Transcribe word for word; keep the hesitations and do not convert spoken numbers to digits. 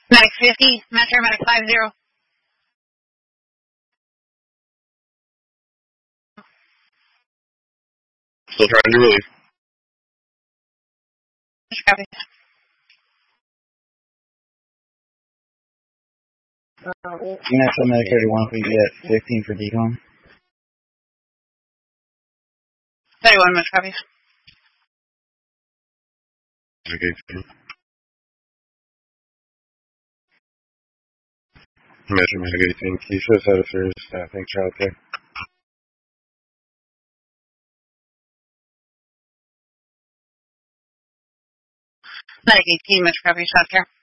Medic fifty, Metro Medic five zero. Still trying to relieve. Copy. Metro Medic thirty-one, we get fifteen for decon. thirty-one, Metro copy. eighteen. Metro Medic eighteen, Keisha, out of service, staffing, childcare. Medic eighteen, Metro copy, childcare.